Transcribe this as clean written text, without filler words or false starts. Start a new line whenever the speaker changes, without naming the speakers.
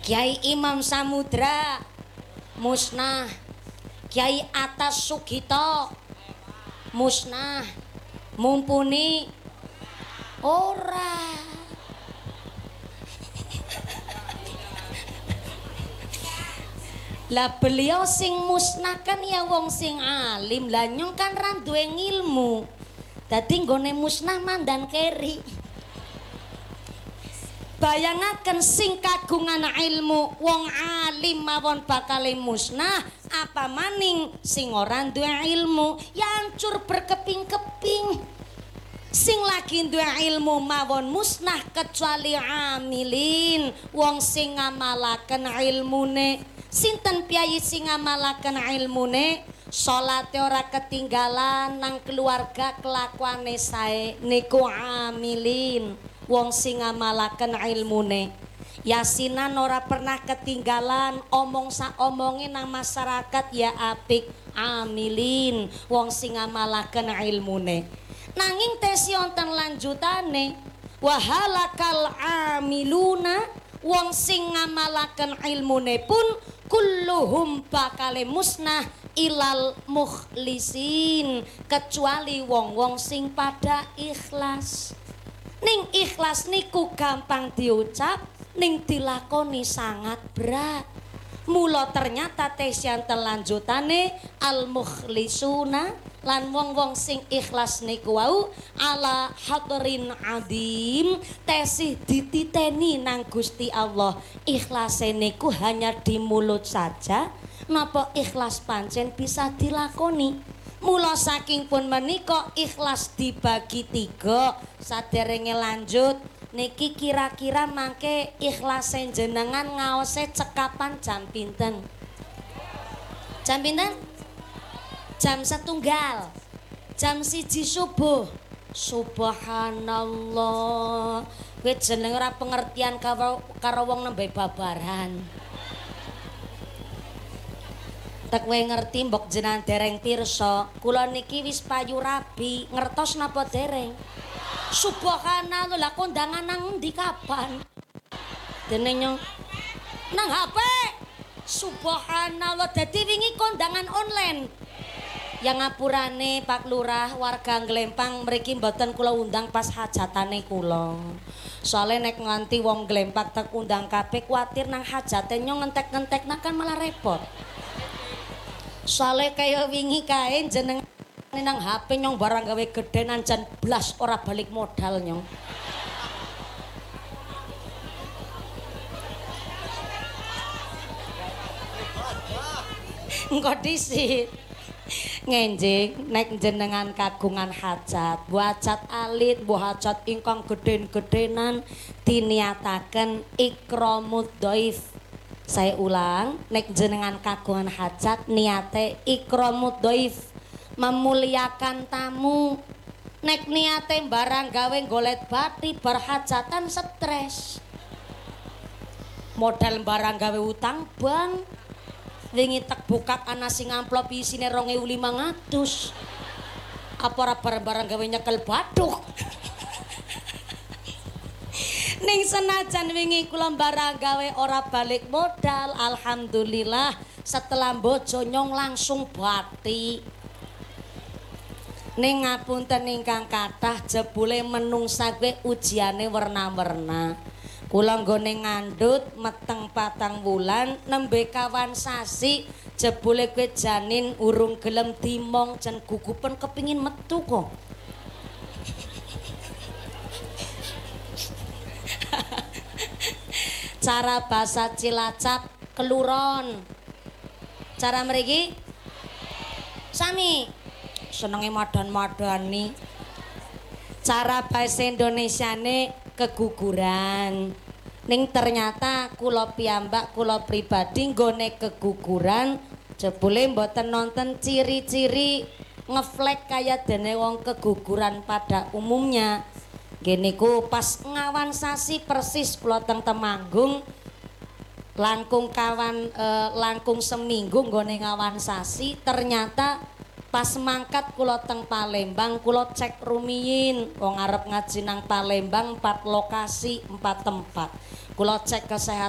Kiai Imam Samudra musnah, Kiai Atas Sugito musnah, Mumpuni ora. Lah beliau sing musnah kan ya wong sing alim, lah nyong kan ra duwe ngilmu. Dadi nggone musnah mandan keri. Bayangaken sing kagungan ilmu wong alim mawon bakal musnah, apa maning sing ora duwe ilmu ya hancur berkeping-keping. Sing lagi duwe ilmu mawon musnah kecuali amilin, wong sing ngamalaken ilmune. Sinten piyai sing ngamalaken ilmune, salate ora ketinggalan, nang keluarga kelakuane sae, niku amilin, wong sing ngamalaken ilmune. Yasinan ora pernah ketinggalan, omong sak omonge nang masyarakat ya apik, amilin, wong sing ngamalaken ilmune. Nanging tesi wonten lanjutane, wahalakal amiluna, wong sing ngamalaken ilmune pun kulluhum bakale musnah ilal mukhlisin, kecuali wong-wong sing pada ikhlas. Ning ikhlas niku gampang diucap, ning dilakoni sangat berat. Mula ternyata tesian telanjutane al mukhlisuna lan wong-wong sing ikhlas niku wau ala hadrin adim, tesih dititeni nang Gusti Allah. Ikhlase niku hanya di mulut saja, napa ikhlas pancen bisa dilakoni. Mula saking pun menika ikhlas dibagi 3. Saderenge lanjut niki kira-kira mangke ikhlase jenengan ngaose cekapan jam pinten? Jam pinten? Jam 1, jam 1 subuh. Subhanallah, kowe jeneng ora pengertian karo wong nembe babaran. Tak kowe ngerti mbok jenengan dereng pirsa, kula niki wis payu rabi, ngertos napa dereng? Subhanallah, lah kondangan nang endi kapan? Dene nyong nang HP. Subhanallah, dadi wingi kondangan online. Yang ngapurane Pak Lurah warga Glempang mriki mboten kula undang pas hajatane kula. Soale nek nganti wong Glempak tak undang kabeh kuwatir nang hajate nyong ngentek-ngentekna kan malah repot. Soale kaya wingi kae jeneng nang HP nyong barang gawe gedenan jan blas ora balik modal nyong. Engko dhisik ngenjing nek jenengan kagungan hajat, bu hajat alit, bu hajat ingkang geden-gedenan, diniataken ikramud dhaif. Saya ulang, nek jenengan kagungan hajat niate ikramud dhaif, memuliakan tamu. Nek niate barang gawe golet bati berhajatan stres, modal barang gawe utang bank. Wingi tak bukak ana sing amplop isine 2.500. Apa ora barang-barang gawe nyekel bathuk. Ning senajan wingi kula barang gawe ora balik modal, alhamdulillah setelah bojo nyong langsung bati. Ning ngapunten ingkang kathah, jebule menungsa kuwi ujiane werna-werna. Kula nggone ngandhut meteng 4 wulan nembe kawan sasi, jebule kowe janin urung gelem dimong jan gugupen kepingin metu kok. Cara basa Cilacap keluron. Cara mriki sami senenge madan-madani. Cara bahasa Indonesiane keguguran. Ning ternyata kula piyambak kula pribadi nggone keguguran jebule mboten nonton ciri-ciri ngeflek kaya dene wong keguguran pada umumnya. Nggih niku pas ngawan sasi persis kula teng Temanggung langkung langkung seminggu nggone ngawan sasi, ternyata pas mangkat kula teng Palembang kula cek rumiyin wong arep ngaji nang Palembang 4 lokasi 4 tempat. Kula cek kesehatan